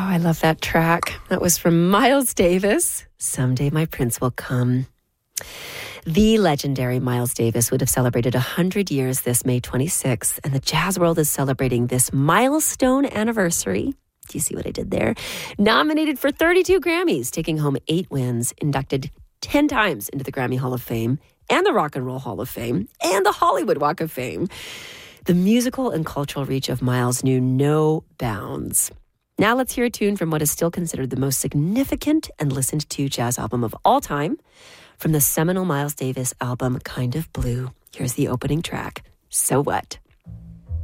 I love that track. That was from Miles Davis. Someday My Prince Will Come. The legendary Miles Davis would have celebrated 100 years this May 26th, and the jazz world is celebrating this milestone anniversary. Do you see what I did there? Nominated for 32 Grammys, taking home 8 wins, inducted 10 times into the Grammy Hall of Fame and the Rock and Roll Hall of Fame and the Hollywood Walk of Fame. The musical and cultural reach of Miles knew no bounds. Now let's hear a tune from what is still considered the most significant and listened to jazz album of all time, from the seminal Miles Davis album, Kind of Blue. Here's the opening track, So What?